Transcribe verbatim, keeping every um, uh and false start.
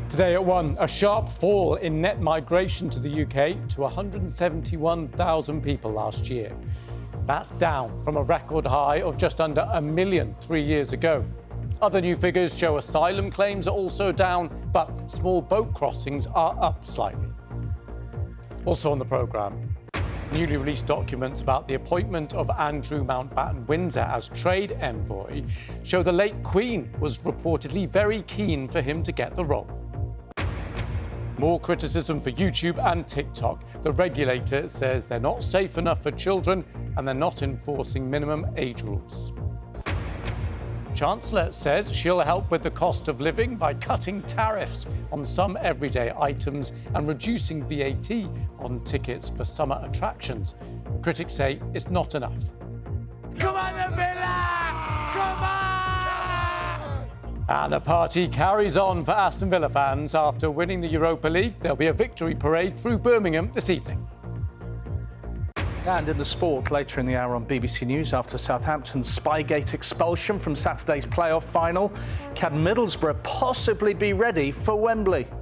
Today at one, a sharp fall in net migration to the U K to one hundred seventy-one thousand people last year. That's down from a record high of just under a million three years ago. Other new figures show asylum claims are also down, but small boat crossings are up slightly. Also on the programme, newly released documents about the appointment of Andrew Mountbatten Windsor as trade envoy show the late Queen was reportedly very keen for him to get the role. More criticism for YouTube and TikTok. The regulator says they're not safe enough for children and they're not enforcing minimum age rules. Chancellor says she'll help with the cost of living by cutting tariffs on some everyday items and reducing V A T on tickets for summer attractions. Critics say it's not enough. Come on, the Villa! Come on! And the party carries on for Aston Villa fans. After winning the Europa League, there'll be a victory parade through Birmingham this evening. And in the sport, later in the hour on B B C News, after Southampton's Spygate expulsion from Saturday's playoff final, can Middlesbrough possibly be ready for Wembley?